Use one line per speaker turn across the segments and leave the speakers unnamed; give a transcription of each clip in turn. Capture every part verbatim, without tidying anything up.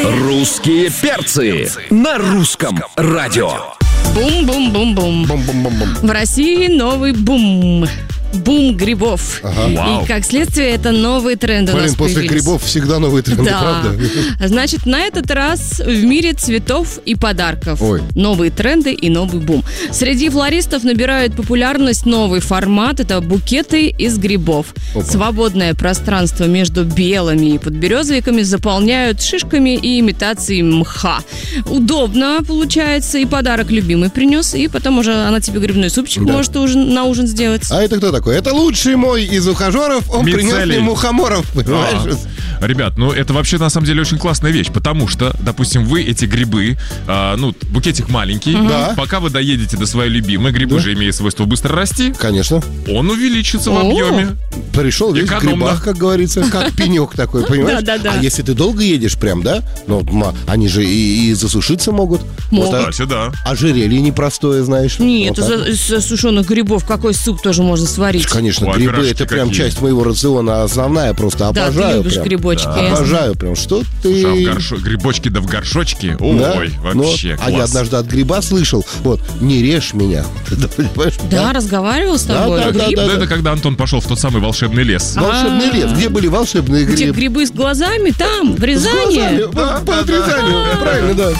Русские перцы на русском радио.
Бум-бум-бум-бум.
Бум-бум-бум-бум.
В России новый бум. Бум грибов.
Ага.
И, как следствие, это новые тренды у
Блин,
нас
после
появились.
грибов всегда новые тренды,
Да.
правда?
Значит, на этот раз в мире цветов и подарков.
Ой.
Новые тренды и новый бум. Среди флористов набирает популярность новый формат. Это букеты из грибов.
Опа.
Свободное пространство между белыми и подберезовиками заполняют шишками и имитацией мха. Удобно получается. И подарок любимый принес. И потом уже она тебе грибной супчик
Да.
может ужин, на ужин сделать.
А это кто такой? Это лучший мой из ухажеров. Он принес
Мицелий.
мне мухоморов, понимаешь?
А, ребят, ну это вообще на самом деле очень классная вещь, потому что, допустим, вы эти грибы, а, ну, букетик маленький,
Да.
пока вы доедете до своей любимой, грибы
Да.
же имеют свойство быстро расти,
Конечно.
он увеличится в
О.
объеме.
Пришел весь в
Экономно.
грибах, как говорится, как пенек такой, понимаешь?
Да-да-да.
А если ты долго едешь прям, да? Ну, ма, они же и, и засушиться могут.
Могут.
Вот,
Да, сюда.
а ожерелье непростое, знаешь.
Нет,
Вот так.
из из сушеных грибов какой суп тоже можно сварить.
Конечно,
Ой,
грибы
пирожки
это прям
какие.
часть моего рациона основная, просто
Да,
обожаю.
ты любишь
прям.
грибочки.
Обожаю прям. Что ты...
А в горшо- грибочки да в горшочке,
Да?
ой,
Ну,
вообще
а я
класс.
однажды от гриба слышал, вот, не режь меня. Ты понимаешь?
Да, разговаривал с
Да,
тобой.
да, да,
Гриб?
да.
Да, это когда Антон пошел в тот самый волшебный лес.
Волшебный лес. Где были волшебные
Где
грибы?
грибы с глазами? Там, в
С
Рязани.
глазами. По- По отрезанию. Правильно, да.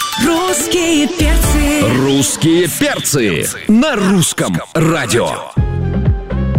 Русские перцы.
Русские перцы на русском радио.